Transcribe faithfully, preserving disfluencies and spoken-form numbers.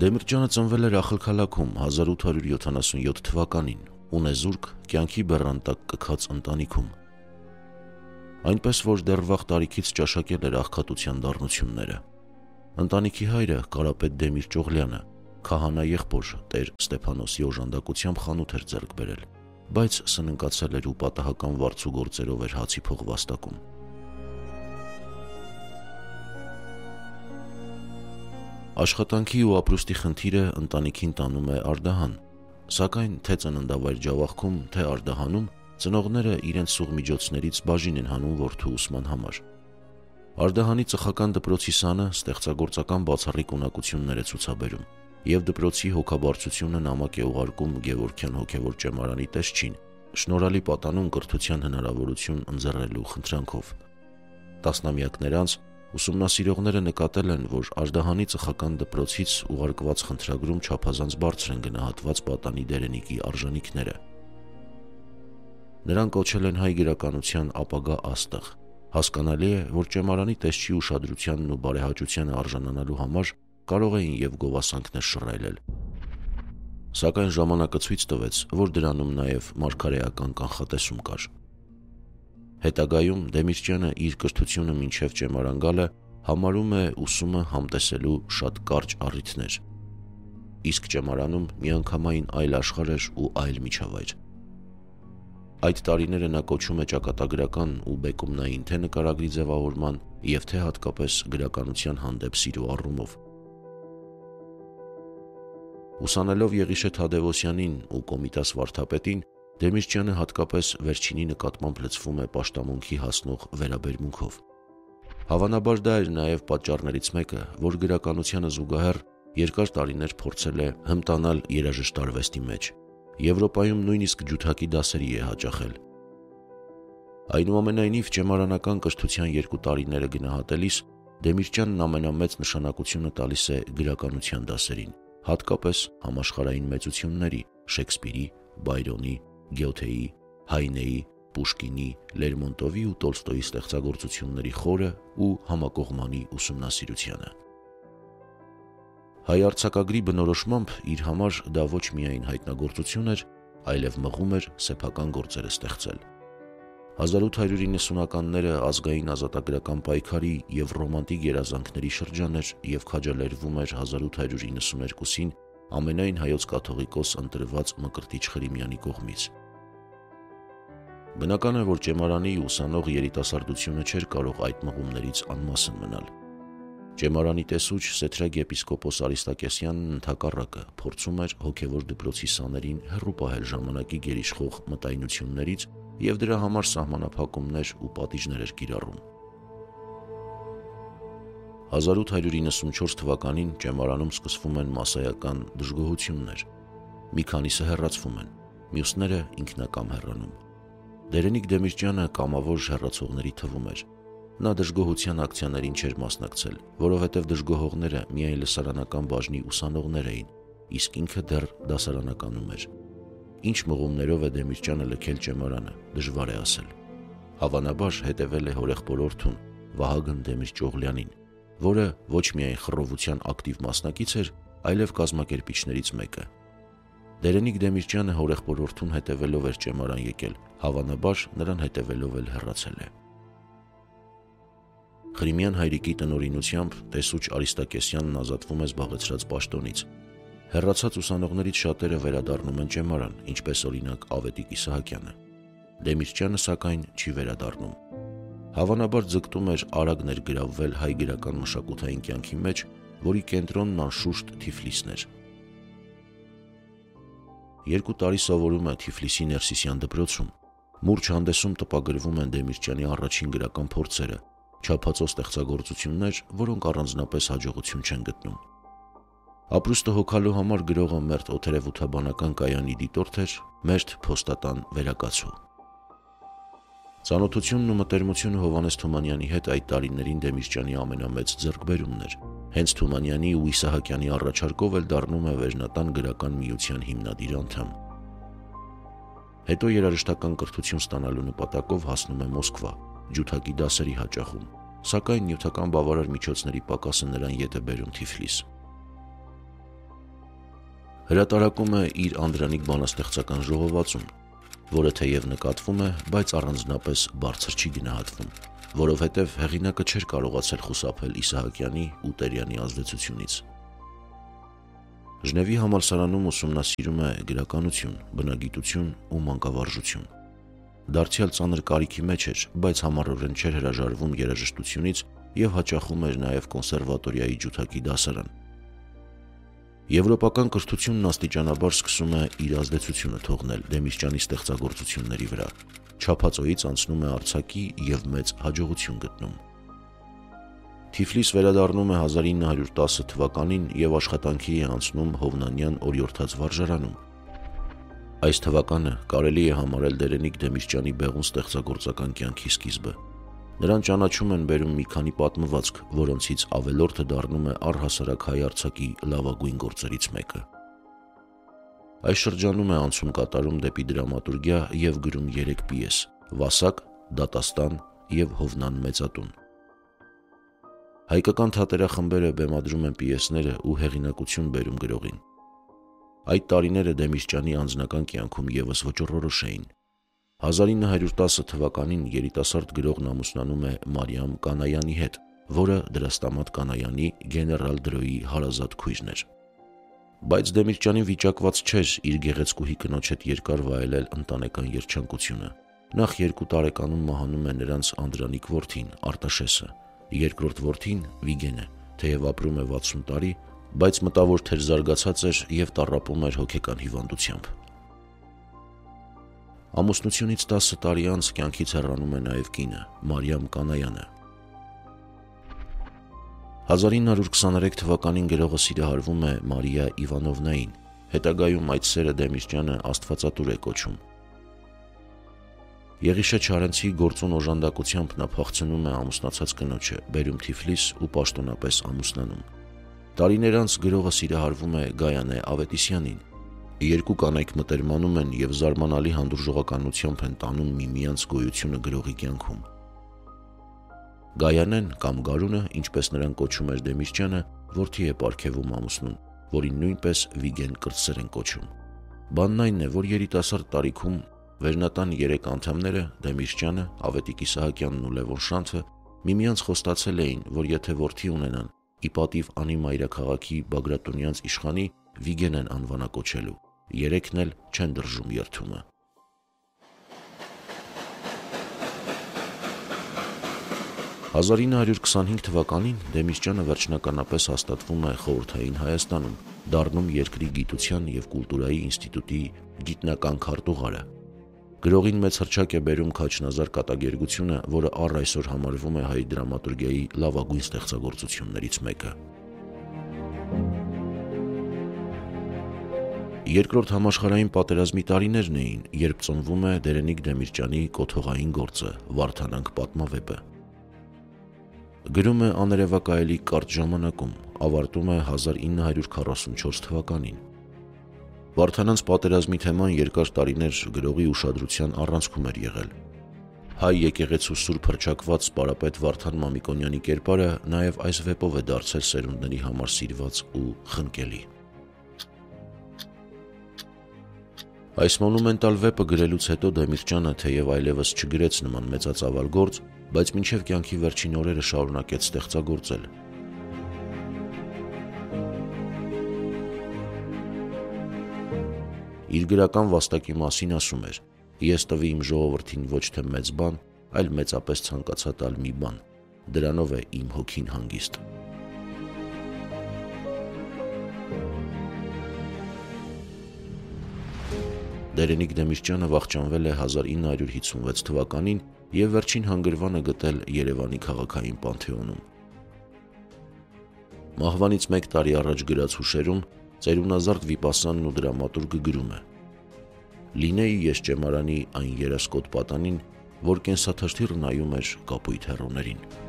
Դեմիրճյանը ծնվել էր Ախալքալաքում հազար ութ հարյուր յոթանասունյոթ թվականին, ունեզուրկ, կյանքի բեռան տակ կքած ընտանիքում։ Այնպես որ դեռ վաղ տարիքից ճաշակել էր աղքատության դառնությունները։ Ընտանիքի հայրը Կարապետ Դեմիրճ Օղլյանը քահանա եղբոր տեր Ստեփանոսի օժանդակությամբ խանութ էր ձեռք բերել, բայց սննկացել էր ու պատահական վարձու գործերով էր հացի փող վաստակում։ Աշխատանքի ու ապրուստի խնդիրը ընտանիքին տանում է Արդահան, սակայն թե ծննդավայր Ջավախքում, թե Արդահանում ծնողները իրենց սուղ միջոցներից բաժին են հանում որդու ուսման համար։ Արդահանի ծխական դպրոցի սանը ստեղծագործական բացառիկ ունակություններ է ցուցաբերում, եւ դպրոցի հոգաբարձությունը նամակ է ուղարկում Գևորգյան հոգևոր ճեմարանի տեսչին, շնորհալի պատանուն կրթության հնարավորություն ընձեռելու խնդրանքով։ Տասնամյակներ անց ուսումնասիրողները նկատել են, որ Արդահանի ծխական դպրոցից ուղարկված խնդրագրում չափազանց բարձր են գնահատված պատանի դերենիկի արժանիքները։ Նրան կոչել են հայ գրականության ապագա աստղ։ Հասկանալի է, որ ճեմարանի տեսչի ուշադրությանն ու բարեհաճությանը արժանանալու համար կարող էին եւ գովասանքներ շռայլել։ Սակայն ժամանակը ցույց տվեց, որ դրանում նաեւ մարգարեական կանխատեսում կար։ Հետագայում Դեմիրճյանը իր կրթությունը մինչև ճեմարան գալը համարում է ուսումը համտեսելու շատ կարճ առիթներ, իսկ ճեմարանում միանգամայն այլ աշխարհ էր ու այլ միջավայր։ Այդ տարիները նա կոչում է ճակատագրական ու բեկումնային թե նկարագրի ձևավորման եւ թե հատկապես գրականության հանդեպ սիրո առումով։ Ուսանելով Եղիշե Թադևոսյանին ու Կոմիտաս վարդապետին, Դեմիրճյանը հատկապես վերջինի նկատմամբ լցվում է պաշտամունքի հասնող վերաբերմունքով։ Հավանաբար դա էր նաև պատճառներից մեկը, որ գրականությանը զուգահեռ երկար տարիներ փորձել է հմտանալ երաժշտարվեստի մեջ։ Եվրոպայում նույնիսկ ջութակի դասերի է հաճախել։ Այնուամենայնիվ ճեմարանական կրթության երկու տարիները գնահատելիս Դեմիրճյանն ամենամեծ նշանակությունը տալիս է գրականության դասերին, հատկապես համաշխարհային մեծությունների՝ Շեքսպիրի, Բայրոնի, Գյոթեի, Հայնեի, Պուշկինի, Լերմոնտովի ու Տոլստոյի ստեղծագործությունների խորը ու համակողմանի ուսումնասիրությանը։ Հայ արձակագրի բնորոշմամբ իր համար դա ոչ միայն հայտնագործություն էր, այլև մղում էր սեփական գործերը ստեղծել։ հազար ութ հարյուր իննսունականները ազգային ազատագրական պայքարի եւ ռոմանտիկ երազանքների շրջան էր եւ քաջալերվում էր հազար ութ հարյուր իննսուներկուսին ամենայն հայոց կաթողիկոս ընտրված Մկրտիչ Խրիմյանի կողմից։ Բնական է, որ ճեմարանի ուսանող երիտասարդությունը չէր կարող այդ մղումներից անմասն մնալ։ Ճեմարանի տեսուչ Սեթրագ եպիսկոպոս Արիստակեսյանն ընդհակառակը փորձում էր հոգևոր դպրոցի սաներին հեռու պահել ժամանակի գերիշխող մտայնություններից եւ դրա համար սահմանափակումներ ու պատիժներ էր կիրառում։ հազար ութ հարյուր իննսունչորս թվականին ճեմարանում սկսվում են մասսայական դժգոհություններ։ Մի քանիսը հեռացվում են, մյուսները ինքնակամ հեռանում։ Դերենիկ Դեմիրճյանը կամավոր հեռացողների թվում էր։ Նա դժգոհության ակցիաներին չէր մասնակցել, որովհետև դժգոհողները միայն լսարանական բաժնի ուսանողներ էին, իսկ ինքը դեռ դասարանականում էր։ Ինչ մղումներով է Դեմիրճյանը լքել ճեմարանը, դժվար է ասել։ Հավանաբար հետևել է հորեղբորորդուն Վահագն Դեմիրճ Օղլյանին, որը ոչ միայն խռովության ակտիվ մասնակից էր, այլև կազմակերպիչներից մեկը։ Դերենիկ Դեմիրճյանը հորեղբորորդուն հետևելով էր ճեմարան եկել, հավանաբար նրան հետևելով էլ հեռացել է։ Խրիմյան հայրիկի տնօրինությամբ տեսուչ Արիստակեսյանն ազատվում է զբաղեցրած պաշտոնից։ Հեռացած ուսանողներից շատերը վերադառնում են ճեմարան, ինչպես օրինակ Ավետիք Իսահակյանը։ Դեմիրճյանը սակայն չի վերադառնում։ Հավանաբար ձգտում էր արագ ներգրավվել հայ գրական մշակութային կյանքի մեջ, որի կենտրոնն անշուշտ Թիֆլիսն էր։ Երկու տարի սովորում է Թիֆլիսի Ներսիսյան դպրոցում։ Մուրջ հանդեսում տպագրվում են Դեմիրճյանի առաջին գրական փորձերը, չափածո ստեղծագործություններ, որոնք առանձնապես հաջողություն չեն գտնում։ Ապրուստը հոգալու համար գրողը Մերթ օթերևութաբանական կայանի դիտորդ էր, Մերթ փոստատան վերակացու։ Ծանոթությունն ու մտերմությունը Հովհաննես Թումանյանի հետ այդ տարիներին Դեմիրճյանի ամենամեծ ձեռքբերումն էր։ Հենց Թումանյանի ու Իսահակյանի առաջարկով էլ դառնում է Վերնատան գրական միության հիմնադիր անդամ։ Հետո երաժշտական կրթություն ստանալու նպատակով հասնում է Մոսկվա, ջութակի դասերի հաճախում, սակայն նյութական բավարար միջոցների պակասը նրան ետ է բերում Թիֆլիս։ Հրատարակում է իր անդրանիկ բանաստեղծական ժողովածուն, որը թեև նկատվում է, բայց առանձնապես բարձր չի գնահատվում, որովհետև հեղինակը չէր կարողացել խուսափել Իսահակյանի ու Տերյանի ազդեցությունից։ Ժնևի համալսարանում ուսումնասիրում է գրականություն, բնագիտություն ու մանկավարժություն։ Դարձյալ ծանր կարիքի մեջ էր, բայց համառորեն չէր հրաժարվում երաժշտությունից և հաճախում էր նաև կոնսերվատորիայի ջութակի դասարան։ Եվրոպական կրթությունն աստիճանաբար սկսում է իր ազդեցությունը թողնել Դեմիրճյանի ստեղծագործությունների վրա, չափածոյից անցնում է արձակի և մեծ հաջողություն գտնում։ Թիֆլիս վերադառնում է հազար ինը հարյուր տասը թվականին և աշխատանքի է անցնում Հովնանյան օրիորդաց վարժարանում։ Այս թվականը կարելի է համարել Դերենիկ Դեմիրճյանի բեղուն ստեղծագործական կյանքի սկիզբը։ Նրան ճանաչում են բերում մի քանի պատմվածք, որոնցից ավելորդը դառնում է առհասարակ հայ արձակի լավագույն գործերից մեկը։ Այս շրջանում է անցում կատարում դեպի դրամատուրգիա և գրում երեք պիես՝ «Վասակ», «Դատաստան» և «Հովնան մեծատուն»։ Հայկական թատերախմբերը բեմադրում են պիեսները ու հեղինակություն բերում գրողին։ Այդ տարիները Դեմիրճյանի անձնական կյանքում ևս վճռորոշ էին։ հազար ինը հարյուր տասը թվականին երիտասարդ գրողն ամուսնանում է Մարիամ Կանայանի հետ, որը Դրաստամատ Կանայանի գեներալ Դրոյի հարազատ քույրն էր։ Բայց Դեմիրճյանին վիճակված չէր իր գեղեցկուհի կնոջ հետ երկար վայելել ընտանեկան երջանկությունը։ Նախ երկու տարեկանում մահանում է նրանց անդրանիկ որդին՝ Արտաշեսը, երկրորդ որդին՝ Վիգենը, թեև ապրում է վաթսուն տարի, բայց մտավոր թերզարգացած էր և տառապում էր հոգեկան հիվանդությամբ։ Ամուսնությունից տասը տարի անց կյանքից հեռանում է նաև կինը՝ Մարիամ Կանայանը։ հազար ինը հարյուր քսաներեք թվականին գրողը սիրահարվում է Մարիա Իվանովնային, հետագայում այդ սերը Դեմիրճյանը աստվածատուր է կոչում։ Եղիշե Չարենցի գործուն օժանդակությամբ նա փախցնում է ամուսնացած կնոջը, բերում Թիֆլիս ու պաշտոնապես ամուսնանում։ Տարիներ անց գրողը սիրահարվում է Գայանե Ավետիսյանին։ Երկու կանայք մտերմանում են և զարմանալի հանդուրժողականությամբ են տանում միմյանց գոյությունը գրողի կյանքում։ Գայանեն կամ Գարունը, ինչպես նրան կոչում էր Դեմիրճյանը, որդի է պարգևում ամուսնուն, որին նույնպես Վիգեն կրտսեր են կոչում։ Բանն այն է, որ երիտասարդ տարիքում վերնատան երեք անդամները՝ Դեմիրճյանը, Ավետիք Իսահակյանն ու Լևոն Շանթը, միմյանց խոստացել էին, որ եթե որդի ունենան, ի պատիվ անի մայրաքաղաքի Բագրատունյանց իշխանի Վիգեն են անվանակոչելու, երեքն էլ չեն դրժում երդումը։ հազար ինը հարյուր քսանհինգ թվականին Դեմիրճյանը վերջնականապես հաստատվում է Խորհրդային Հայաստանում, դառնում երկրի գիտության և կուլտուրայի ինստիտուտի գիտնական քարտուղարը։ Գրողին մեծ հռչակ է բերում Քաչնազար կատակերգությունը, որը առ այսօր համարվում է հայ դրամատուրգիայի լավագույն ստեղծագործություններից մեկը։ Երկրորդ համաշխարհային պատերազմի տարիներն էին, երբ ծնվում է Դերենիկ Դեմիրճյանի կոթողային գործը՝ «Վարդանանք» պատմավեպը։ Գրում է աներևակայելի կարճ ժամանակում, ավարտում է հազար ինը հարյուր քառասունչորս թվականին։ Վարդանանց պատերազմի թեման երկար տարիներ գրողի ուշադրության առանցքում էր եղել։ Հայ եկեղեցու սուրբ հռչակված պարապետ Վարդան Մամիկոնյանի կերպարը նաև այս վեպով է դարձել սերունդների համար սիրված ու խնկելի։ Այս մոնումենտալ վեպը գրելուց հետո Դեմիրճյանը թեև այլևս չգրեց նման մեծածավալ գործ, բայց մինչև կյանքի վերջին օրերը շարունակեց ստեղծագործել։ Իր գրական վաստակի մասին ասում էր. «Ես տվի իմ ժողովրդին ոչ թե մեծ բան, այլ մեծապես ցանկացա տալ մի բան, դրանով է իմ հոգին հանգիստ»։ Դերենիկ Դեմիրճյանը վախճանվել է հազար ինը հարյուր հիսունվեց թվականին և վերջին հանգրվանը գտել Երևանի քաղաքային Պանթեոնում։ Մահվանից մեկ տարի առաջ գրած հուշերում ծերունազարդ վիպասանն ու դրամատուրգը գրում է. «Լինեի ես ճեմարանի այն երասկոտ պատանին, որ կենսաթրթիռ նայում էր կապույտ հեռուներին»։